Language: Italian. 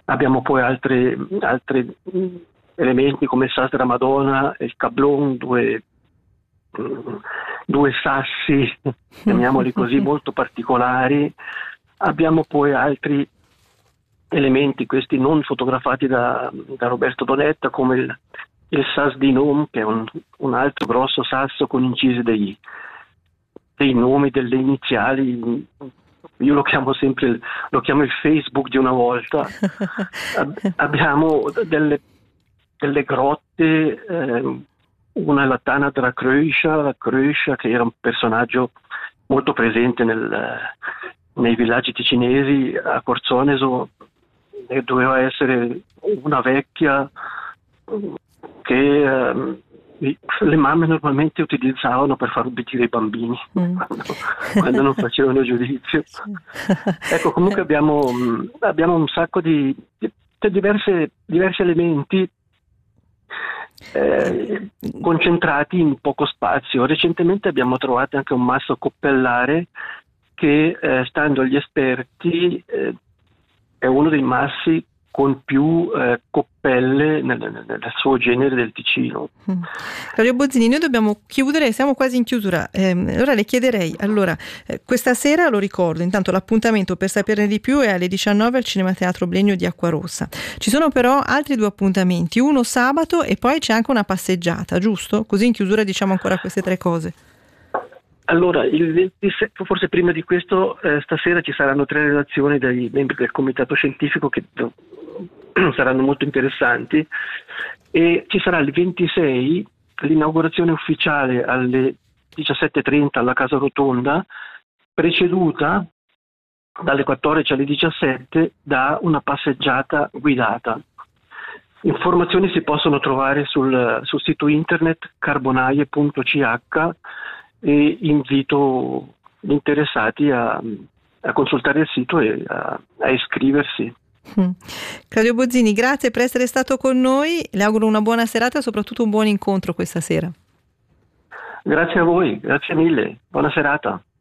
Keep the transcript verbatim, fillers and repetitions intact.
Abbiamo poi altri, altri elementi come il sas della Madonna e il cablon, due, due sassi, chiamiamoli così, molto particolari. Abbiamo poi altri elementi, questi non fotografati da, da Roberto Donetta, come il, il sas di Nom, che è un, un altro grosso sasso con incisi dei, dei nomi, delle iniziali. Io lo chiamo sempre, lo chiamo il Facebook di una volta. Ab- abbiamo delle, delle grotte, eh, una è la Tana della Croce, la Croce che era un personaggio molto presente nel, nei villaggi ticinesi. A Corzoneso e doveva essere una vecchia che eh, le mamme normalmente utilizzavano per far obbedire i bambini mm. quando, quando non facevano giudizio. Ecco, comunque abbiamo, abbiamo un sacco di, di diverse, diversi elementi eh, concentrati in poco spazio. Recentemente abbiamo trovato anche un masso coppellare che, eh, stando agli esperti, eh, è uno dei massi con più eh, coppelle nel, nel, nel suo genere del Ticino. Mm. Claudio Bozzini, noi dobbiamo chiudere, siamo quasi in chiusura. Eh, allora le chiederei, allora, eh, questa sera, lo ricordo, intanto l'appuntamento per saperne di più è alle diciannove al Cinema Teatro Blegno di Acquarossa. Ci sono però altri due appuntamenti, uno sabato e poi c'è anche una passeggiata, giusto? Così in chiusura diciamo ancora queste tre cose. Allora, il ventisei, forse prima di questo, eh, stasera ci saranno tre relazioni dai membri del comitato scientifico che saranno molto interessanti, e ci sarà il ventisei l'inaugurazione ufficiale alle diciassette e trenta alla Casa Rotonda, preceduta dalle quattordici alle diciassette da una passeggiata guidata. Informazioni si possono trovare sul, sul sito internet carbonaie punto c h e invito gli interessati a, a consultare il sito e a, a iscriversi. Mm. Claudio Bozzini, grazie per essere stato con noi, le auguro una buona serata e soprattutto un buon incontro questa sera. Grazie a voi, grazie mille, buona serata.